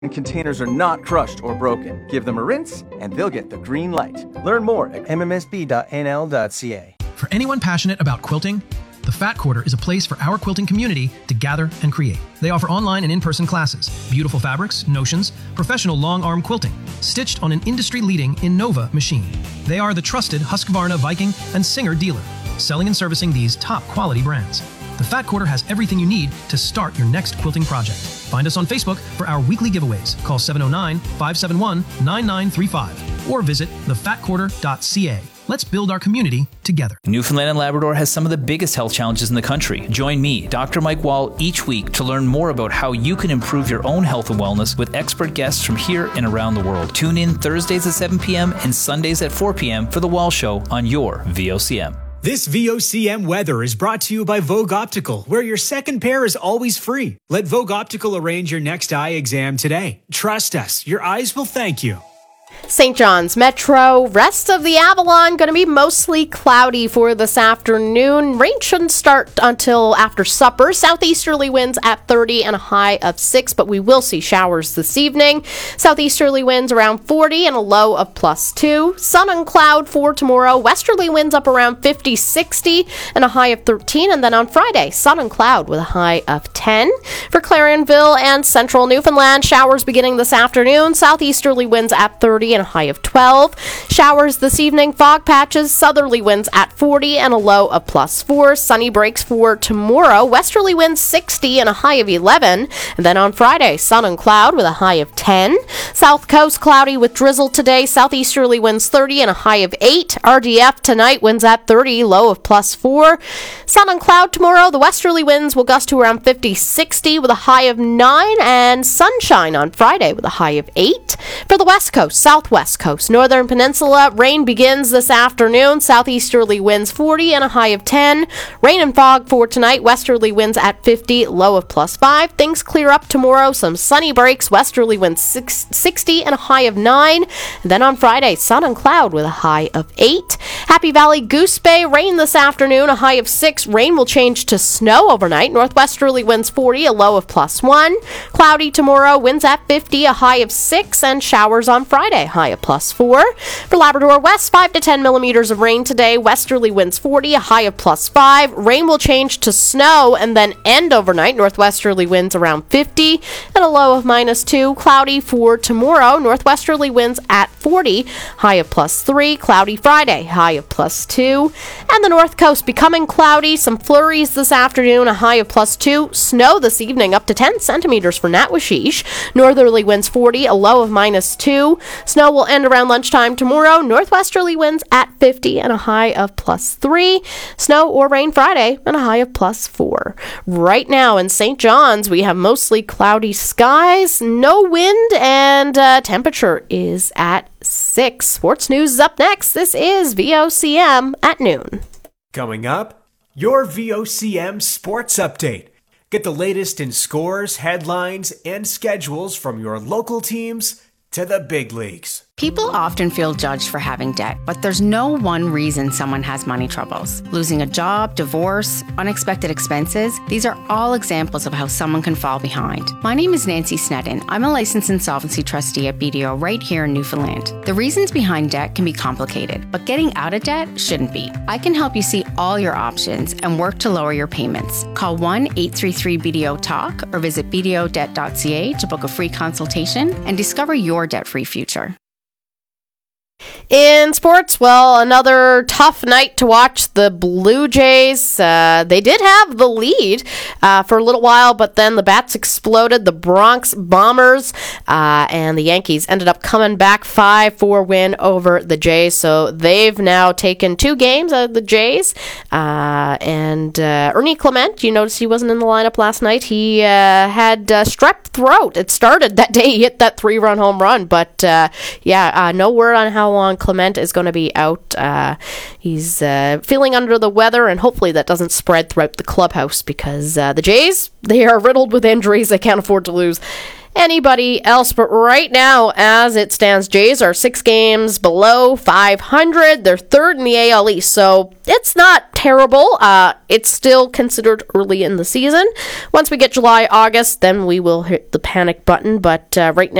containers are not crushed or broken. Give them a rinse, and they'll get the green light. Learn more at mmsb.nl.ca. For anyone passionate about quilting, the Fat Quarter is a place for our quilting community to gather and create. They offer online and in-person classes, beautiful fabrics, notions, professional long-arm quilting, stitched on an industry-leading Innova machine. They are the trusted Husqvarna, Viking, and Singer dealer, selling and servicing these top-quality brands. The Fat Quarter has everything you need to start your next quilting project. Find us on Facebook for our weekly giveaways. Call 709-571-9935 or visit thefatquarter.ca. Let's build our community together. Newfoundland and Labrador has some of the biggest health challenges in the country. Join me, Dr. Mike Wall, each week to learn more about how you can improve your own health and wellness with expert guests from here and around the world. Tune in Thursdays at 7 p.m. and Sundays at 4 p.m. for The Wall Show on your VOCM. This VOCM weather is brought to you by Vogue Optical, where your second pair is always free. Let Vogue Optical arrange your next eye exam today. Trust us, your eyes will thank you. St. John's Metro, rest of the Avalon, going to be mostly cloudy for this afternoon. Rain shouldn't start until after supper. Southeasterly winds at 30 and a high of 6, but we will see showers this evening. Southeasterly winds around 40 and a low of +2. Sun and cloud for tomorrow. Westerly winds up around 50, 60 and a high of 13. And then on Friday, sun and cloud with a high of 10. For Clarenville and central Newfoundland, showers beginning this afternoon. Southeasterly winds at 30 and a high of 12. Showers this evening, fog patches, southerly winds at 40 and a low of +4. Sunny breaks for tomorrow. Westerly winds 60 and a high of 11. And then on Friday, sun and cloud with a high of 10. South coast cloudy with drizzle today. Southeasterly winds 30 and a high of 8. RDF tonight, winds at 30, low of +4. Sun and cloud tomorrow. The westerly winds will gust to around 50, 60 with a high of 9. And sunshine on Friday with a high of 8. For the west coast, southwest coast, northern peninsula, rain begins this afternoon. Southeasterly winds 40 and a high of 10. Rain and fog for tonight. Westerly winds at 50, low of +5. Things clear up tomorrow. Some sunny breaks. Westerly winds 60 and a high of 9. And then on Friday, sun and cloud with a high of 8. Happy Valley, Goose Bay, rain this afternoon, a high of 6. Rain will change to snow overnight. Northwesterly winds 40, a low of +1. Cloudy tomorrow, winds at 50, a high of 6. And showers on Friday, high of +4. For Labrador West, 5 to 10 millimeters of rain today. Westerly winds 40, a high of +5. Rain will change to snow and then end overnight. Northwesterly winds around 50 and a low of -2. Cloudy for tomorrow. Northwesterly winds at 40, high of +3. Cloudy Friday, high of +2. And the north coast becoming cloudy. Some flurries this afternoon, a high of +2. Snow this evening up to 10 centimeters for Natwashish. Northerly winds 40, a low of -2. Snow will end around lunchtime tomorrow. Northwesterly winds at 50 and a high of +3. Snow or rain Friday and a high of +4. Right now in St. John's, we have mostly cloudy skies, no wind, and temperature is at 6. Sports news is up next. This is VOCM at noon. Coming up, your VOCM Sports Update. Get the latest in scores, headlines, and schedules from your local teams to the big leagues. People often feel judged for having debt, but there's no one reason someone has money troubles. Losing a job, divorce, unexpected expenses, these are all examples of how someone can fall behind. My name is Nancy Sneddon. I'm a licensed insolvency trustee at BDO right here in Newfoundland. The reasons behind debt can be complicated, but getting out of debt shouldn't be. I can help you see all your options and work to lower your payments. Call 1-833-BDO-TALK or visit bdodebt.ca to book a free consultation and discover your debt-free future. In sports, well, another tough night to watch the Blue Jays. They did have the lead for a little while, but then the bats exploded. The Bronx Bombers and the Yankees ended up coming back 5-4 win over the Jays. So they've now taken 2 games out of the Jays. And Ernie Clement, you notice he wasn't in the lineup last night. He had strep throat. It started that day he hit that 3-run home run. But no word on how long Clement is going to be out. He's feeling under the weather, and hopefully that doesn't spread throughout the clubhouse because the Jays, they are riddled with injuries. They can't afford to lose anybody else. But right now, as it stands, Jays are 6 games below 500. They're third in the AL East, so it's not terrible. It's still considered early in the season. Once we get July, August, then we will hit the panic button. But right now,